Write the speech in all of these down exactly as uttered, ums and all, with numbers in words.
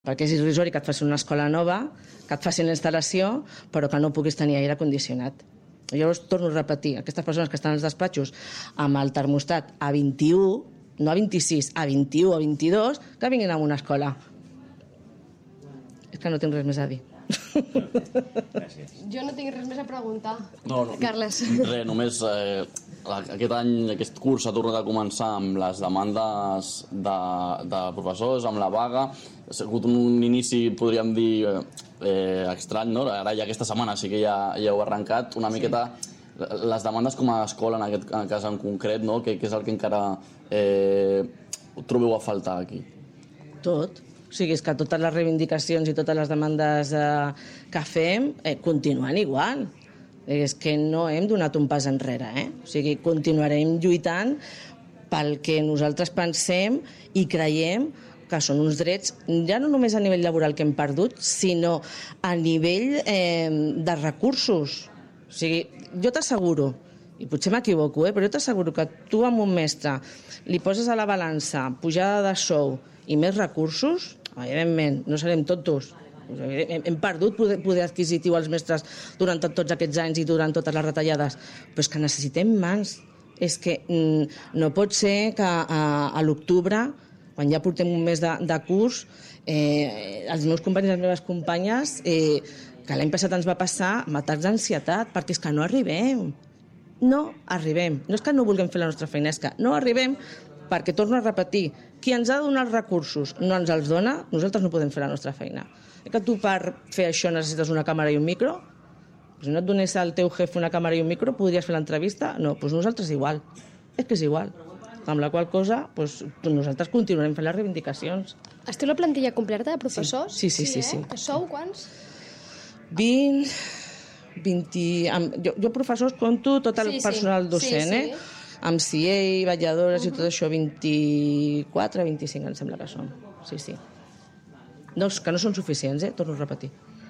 Perquè és irrisori que et facin una escola nova, que et facin la instal·lació, però que no puguis tenir aire condicionat. Llavors, torno a repetir, aquestes persones que estan als despatxos amb el termostat a vint-i-u, no a vint-i-sis, a vint-i-u o vint-i-dos, que vinguin a una escola. És que no tinc res més a dir. Jo no tinc res més a preguntar. No, no, Carles. Res, només eh, aquest any, aquest curs ha tornat a començar amb les demandes de, de professors, amb la vaga. Ha sigut un inici, podríem dir, eh, estrany, no? Ara ja aquesta setmana sí que ja, ja heu arrencat una miqueta les demandes com a escola, en aquest cas en concret, no? Què, què és el que encara eh, trobeu a faltar aquí? Tot. O sigui, és que totes les reivindicacions i totes les demandes eh, que fem eh, continuen igual. És que no hem donat un pas enrere, eh? O sigui, continuarem lluitant pel que nosaltres pensem i creiem que són uns drets, ja no només a nivell laboral que hem perdut, sinó a nivell eh, de recursos. O sigui, jo t'asseguro, i potser m'equivoco, eh, però jo t'asseguro que tu amb un mestre li poses a la balança pujada de sou i més recursos, evidentment, no serem tontos. Hem perdut poder, poder adquisitiu als mestres durant tot, tots aquests anys i durant totes les retallades, però és que necessitem mans. És que mm, no pot ser que a, a l'octubre, quan ja portem un mes de, de curs, eh, els meus companys i les meves companyes, eh, que l'any passat ens va passar amb atacs d'ansietat, perquè és que no arribem. No arribem. No és que no vulguem fer la nostra feina, és que no arribem perquè, torno a repetir, qui ens ha de donar els recursos no ens els dona, nosaltres no podem fer la nostra feina. És que tu per fer això necessites una càmera i un micro? Si no et donés al teu jefe una càmera i un micro, podries fer l'entrevista? No, doncs nosaltres igual. És que és igual. Amb la qual cosa, doncs, nosaltres continuarem fent les reivindicacions. Esteu la plantilla completa de professors? Sí, sí, sí. sí, eh? sí. Sou quants? vint, vint... Amb, jo, jo professors conto tot el Sí, sí. personal docent, Sí, sí. eh? Amb C I E, vetlladores i tot això, vint-i-quatre, vint-i-cinc em sembla que són. Sí, sí. No, que no són suficients, eh? Torno a repetir.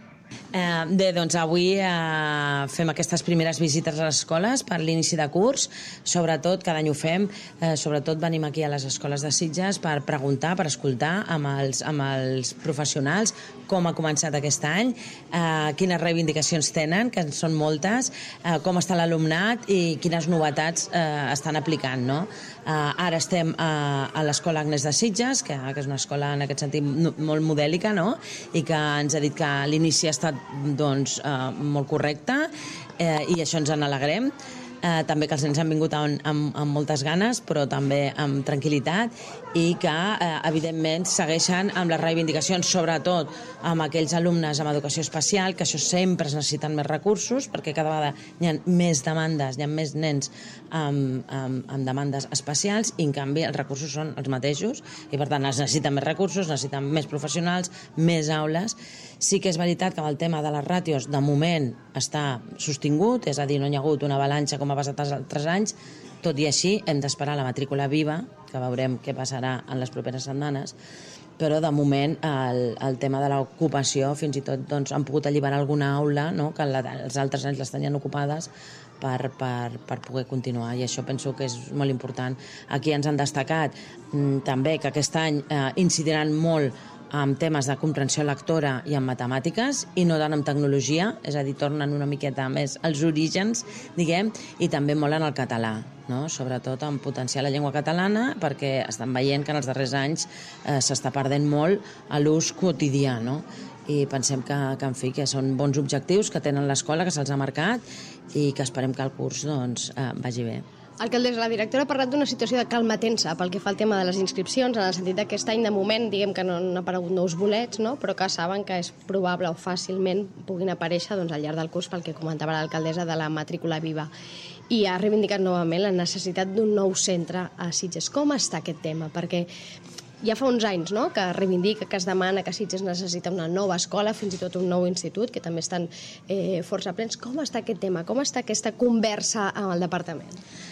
Eh, bé, doncs avui eh, fem aquestes primeres visites a les escoles per l'inici de curs. Sobretot, cada any ho fem, eh, sobretot venim aquí a les escoles de Sitges per preguntar, per escoltar amb els, amb els professionals com ha començat aquest any, eh, quines reivindicacions tenen, que són moltes, eh, com està l'alumnat i quines novetats eh, estan aplicant, no? Eh, ara estem a, a l'escola Agnès de Sitges, que, que és una escola en aquest sentit molt modèlica, no? I que ens ha dit que l'inici ha estat doncs, eh, molt correcte eh, i això ens en alegrem. Eh, també que els nens han vingut amb, amb, amb moltes ganes, però també amb tranquil·litat, i que, eh, evidentment, segueixen amb les reivindicacions, sobretot amb aquells alumnes amb educació especial, que això sempre es necessiten més recursos, perquè cada vegada hi ha més demandes, hi ha més nens amb, amb, amb demandes especials, i en canvi els recursos són els mateixos, i per tant es necessiten més recursos, necessiten més professionals, més aules. Sí que és veritat que amb el tema de les ràtios, de moment, està sostingut, és a dir, no hi ha hagut una avalanxa com ha passat els altres anys. Tot i així, hem d'esperar la matrícula viva, que veurem què passarà en les properes setmanes, però de moment el, el tema de l'ocupació, fins i tot doncs, han pogut alliberar alguna aula, no?, que la, els altres anys les tenien ocupades, per, per, per poder continuar, i això penso que és molt important. Aquí ens han destacat mm, també que aquest any eh, incidiran molt amb temes de comprensió lectora i amb matemàtiques, i no tant amb tecnologia, és a dir, tornen una miqueta més als orígens, diguem, i també molt en el català, no? Sobretot en potenciar la llengua catalana, perquè estan veient que en els darrers anys eh, s'està perdent molt a l'ús quotidià, no? I pensem que, que, en fi, que són bons objectius que tenen l'escola, que se'ls ha marcat, i que esperem que el curs doncs, eh, vagi bé. Alcaldessa, la directora ha parlat d'una situació de calma tensa pel que fa al tema de les inscripcions, en el sentit d'aquest any, de moment, diguem que no han aparegut nous bolets, no? Però que saben que és probable o fàcilment puguin aparèixer doncs, al llarg del curs, pel que comentava l'alcaldessa de la matrícula viva. I ha reivindicat novament la necessitat d'un nou centre a Sitges. Com està aquest tema? Perquè ja fa uns anys, no?, que reivindica, que es demana que Sitges necessita una nova escola, fins i tot un nou institut, que també estan eh, força plens. Com està aquest tema? Com està aquesta conversa amb el departament?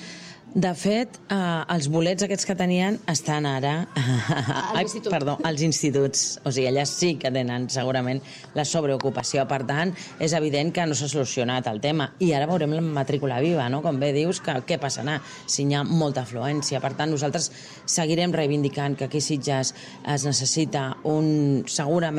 De fet, eh, els bolets aquests que tenien estan ara A l'institut. perdó, als instituts. O sigui, allà sí que tenen segurament la sobreocupació. Per tant, és evident que no s'ha solucionat el tema. I ara veurem la matrícula viva, no? Com bé dius, que què passarà si hi ha molta afluència. Per tant, nosaltres seguirem reivindicant que aquí a Sitges es necessita un, segurament